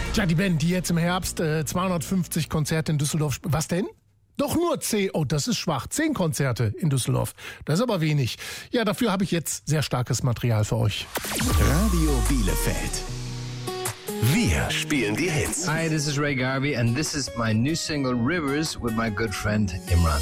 Tja, die Band, die jetzt im Herbst 250 Konzerte in Düsseldorf... Was denn? Doch nur 10. Oh, das ist schwach. 10 Konzerte in Düsseldorf. Das ist aber wenig. Ja, dafür habe ich jetzt sehr starkes Material für euch. Radio Bielefeld. Wir spielen die Hits. Hi, this is Ray Garvey and this is my new single Rivers with my good friend Imran.